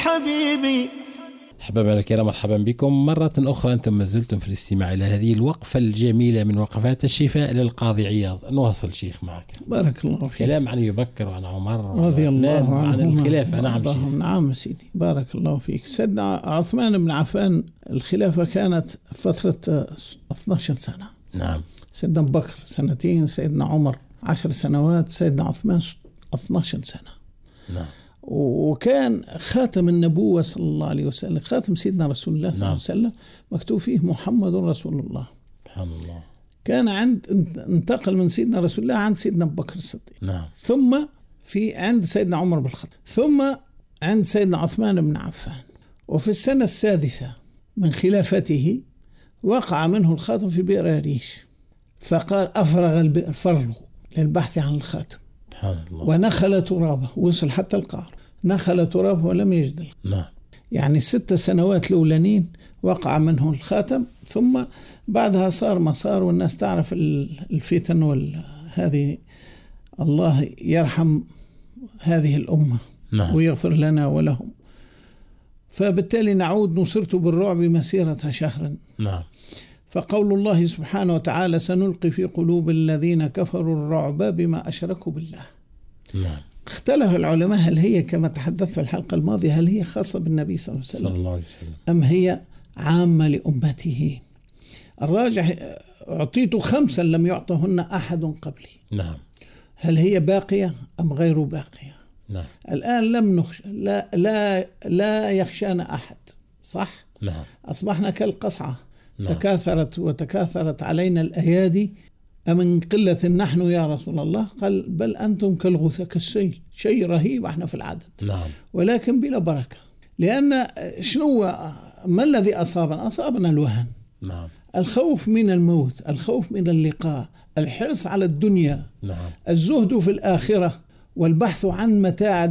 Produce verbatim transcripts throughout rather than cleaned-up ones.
حبيبي. أحبابنا الكرام، مرحبا بكم مرة أخرى. أنتم ما زلتم في الاستماع إلى هذه الوقفة الجميلة من وقفات الشفاء للقاضي عياض. نواصل شيخ معك. بارك الله فيك. كلام عن أبي بكر وعن عمر رضي الله عنه عن الخلافة. نعم شيخ. نعم سيدي، بارك الله فيك. سيدنا عثمان بن عفان الخلافة كانت فترة اثنتي عشرة سنة. نعم. سيدنا أبو بكر سنتين، سيدنا عمر عشر سنوات، سيدنا عثمان اثنتي عشرة سنة. نعم. وكان خاتم النبوة صلى الله عليه وسلم، خاتم سيدنا رسول الله صلى الله عليه وسلم مكتوب فيه محمد رسول الله. سبحان الله. كان عند انتقل من سيدنا رسول الله عند سيدنا أبو بكر الصديق. نعم. ثم في عند سيدنا عمر بن الخطاب، ثم عند سيدنا عثمان بن عفان. وفي السنة السادسة من خلافته وقع منه الخاتم في بئر ريش، فقال أفرغ البئر فرغه للبحث عن الخاتم. سبحان الله. ونخل ترابه، وصل حتى القعر، نخل ترابه ولم يجد. نعم. يعني ست سنوات الأولانين وقع منه الخاتم، ثم بعدها صار ما صار، والناس تعرف الفتن وهذه. الله يرحم هذه الأمة. نعم. ويغفر لنا ولهم. فبالتالي نعود نصرت بالرعب مسيرة شهر. نعم. فقول الله سبحانه وتعالى سنلقي في قلوب الذين كفروا الرعب بما أشركوا بالله. نعم. اختلف العلماء هل هي كما تحدث في الحلقة الماضية هل هي خاصة بالنبي صلى الله عليه وسلم, صلى الله عليه وسلم أم هي عامة لأمته. الراجح أعطيت خمسا لم يعطهن أحد قبلي. نعم. هل هي باقية أم غير باقية؟ نعم. الآن لم نخش لا, لا, لا يخشانا أحد. صح؟ نعم. أصبحنا كالقصعة. نعم. تكاثرت وتكاثرت علينا الأيادي. أمن قلة نحن يا رسول الله؟ قال بل أنتم كالغثاء كالسيل، شيء رهيب احنا في العدد. نعم. ولكن بلا بركة. لأن شنو ما الذي أصابنا؟ أصابنا الوهن. نعم. الخوف من الموت، الخوف من اللقاء، الحرص على الدنيا. نعم. الزهد في الآخرة، والبحث عن متاع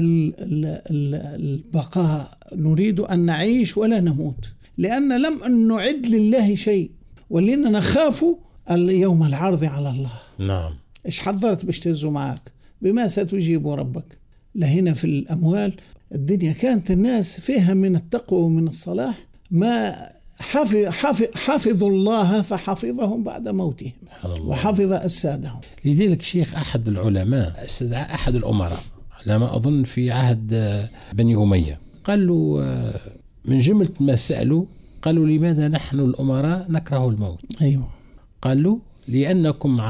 البقاء. نريد أن نعيش ولا نموت، لأن لم نعد لله شيء، ولأننا نخاف اليوم العرض على الله. نعم. إيش حضرت باش تهزوا معك؟ بما ستجيب ربك. لهنا في الأموال الدنيا كانت الناس فيها من التقوى ومن الصلاح ما حافظ حافظ حافظوا الله فحفظهم بعد موتهم وحفظ أجسادهم. لذلك شيخ أحد العلماء استدعى أحد الأمراء على ما أظن في عهد بني أمية، قال له من جملة ما سألوا قالوا لماذا نحن الأمراء نكره الموت؟ أيوة. قال له لأنكم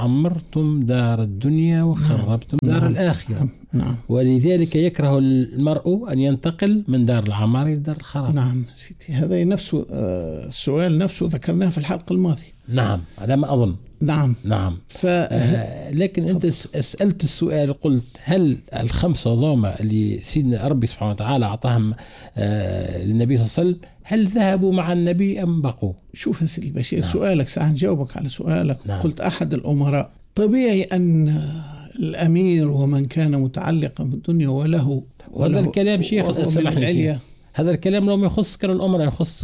عمرتم دار الدنيا وخربتم نعم. دار الآخرة. نعم. ولذلك يكره المرء أن ينتقل من دار العمار إلى دار الخراب. نعم سيدي، هذا نفسه السؤال نفسه ذكرناه في الحلقة الماضية. نعم على ما أظن. نعم. نعم. ف... آه لكن أنت سألت السؤال، قلت هل الخمسة ضوما اللي سيدنا ربي سبحانه وتعالى أعطاهم آه للنبي صلى الله عليه وسلم هل ذهبوا مع النبي أم بقوا؟ شوف يا سيدي البشير. نعم. سؤالك سأجاوبك على سؤالك. نعم. قلت أحد الأمراء. طبيعي أن الأمير ومن كان متعلقا بالدنيا وله وهذا الكلام شيخ سمحني، هذا الكلام لو ما يخص كان الأمر يخص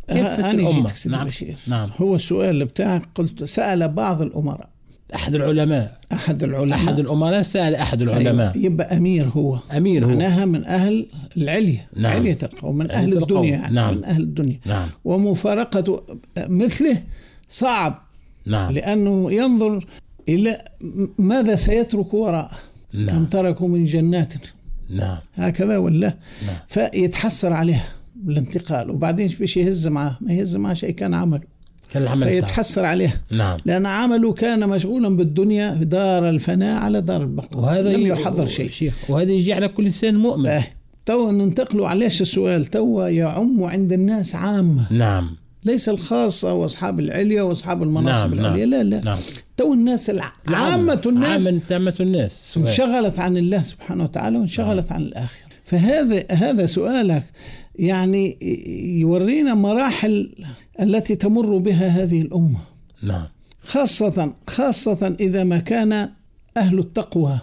أنا جيتك سيدي نعم. بشير. نعم. هو السؤال بتاعك قلت سأل بعض الأمراء. أحد العلماء أحد العلماء أحد الأمراء سأل أحد العلماء. أيوة. يبقى أمير هو أمير هو معناها من أهل العليا. نعم. علية القوم، من أهل الدنيا يعني. نعم. من أهل الدنيا. نعم. ومفارقة مثله صعب. نعم. لأنه ينظر إلى ماذا سيترك وراءه. نعم. كم تركوا من جنات. نعم. هكذا ولا. نعم. فيتحسر عليه الانتقال، وبعدين بيش يهز معه ما يهز معه شيء كان عمله، فيتحسر عليه. نعم. لأن عمله كان مشغولا بالدنيا دار الفناء على دار البقاء، وهذا لم يحضر شيء. شيخ وهذا يجي على كل إنسان مؤمن. اه. تو ننتقلوا عليش السؤال تو يعم عند الناس عامة. نعم. ليس الخاصة وأصحاب العليا وأصحاب المناصب. نعم. العليا. لا لا. نعم. تو الناس عامة الناس عامة الناس انشغلت عن الله سبحانه وتعالى وانشغلت نعم. عن الآخرة. فهذا هذا سؤالك يعني يورينا مراحل التي تمر بها هذه الأمة. نعم. خاصة خاصة إذا ما كان أهل التقوى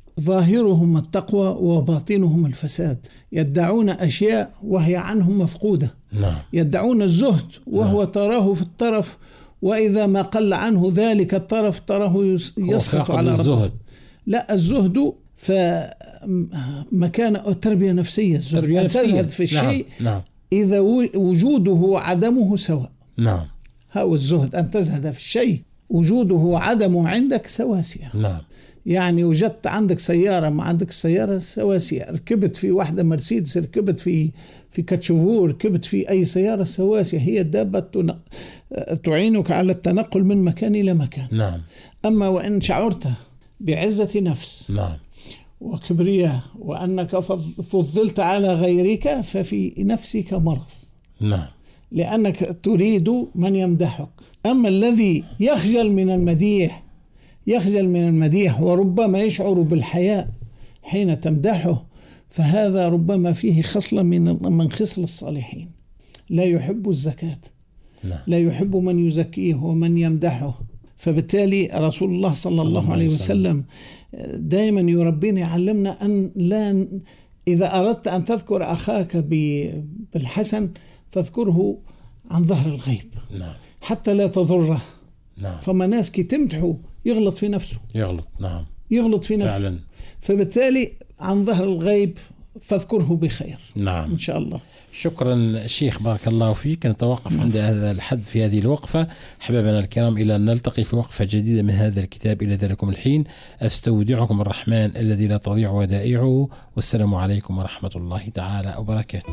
ظاهرهم التقوى وباطنهم الفساد، يدعون أشياء وهي عنهم مفقودة. نعم. يدعون الزهد وهو نعم. تراه في الطرف، وإذا ما قل عنه ذلك الطرف تراه يسقط على ربه. لا، الزهد فمكان التربية نفسية الزهد تربية أن نفسية. تزهد في الشيء نعم. نعم. إذا وجوده وعدمه سواء. نعم. هو الزهد أن تزهد في الشيء وجوده وعدمه عندك سواسية. نعم. يعني وجدت عندك سيارة ما عندك سيارة سواسية، ركبت في واحدة مرسيدس، ركبت في في كاتشوفو، ركبت في أي سيارة سواسية، هي الدابة تعينك على التنقل من مكان إلى مكان. نعم. أما وإن شعرت بعزة نفس نعم. وكبرياء وأنك فضلت على غيرك ففي نفسك مرض. نعم. لأنك تريد من يمدحك. أما الذي يخجل من المديح يخجل من المديح وربما يشعر بالحياء حين تمدحه، فهذا ربما فيه خصلة من من خصل الصالحين، لا يحب الزكاة. نعم. لا يحب من يزكيه ومن يمدحه. فبالتالي رسول الله صلى الله عليه وسلم دائما يربينا يعلمنا أن لا إذا أردت أن تذكر أخاك بالحسن فاذكره عن ظهر الغيب. نعم. حتى لا تضره. نعم. فما ناس كي تمدحه يغلط في نفسه. يغلط. نعم. يغلط في نفسه فعلا. فبالتالي عن ظهر الغيب فاذكره بخير. نعم. إن شاء الله. شكرا شيخ، بارك الله فيك. نتوقف نعم. عند هذا الحد في هذه الوقفة. حبايبنا الكرام، إلى أن نلتقي في وقفة جديدة من هذا الكتاب. إلى ذلكم الحين أستودعكم الرحمن الذي لا تضيع ودائعه، والسلام عليكم ورحمة الله تعالى وبركاته.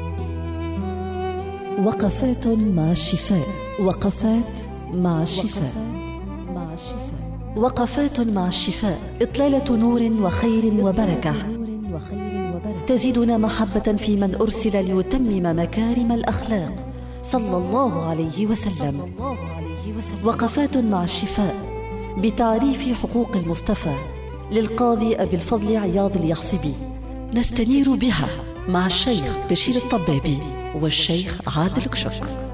وقفات مع الشفاء. وقفات مع الشفاء. وقفات مع الشفاء، إطلالة نور وخير وبركة تزيدنا محبة في من أرسل ليتمم مكارم الأخلاق صلى الله عليه وسلم. وقفات مع الشفاء بتعريف حقوق المصطفى للقاضي أبي الفضل عياض اليحصبي، نستنير بها مع الشيخ بشير الطبابي والشيخ عادل كشك.